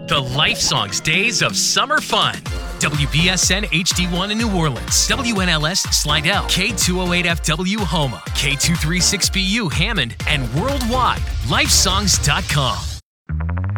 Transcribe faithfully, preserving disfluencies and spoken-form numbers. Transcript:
The Life Songs Days of Summer Fun. W B S N H D one in New Orleans, W N L S Slidell, K two oh eight F W Houma, K two thirty-six B U Hammond, and worldwide, lifesongs dot com.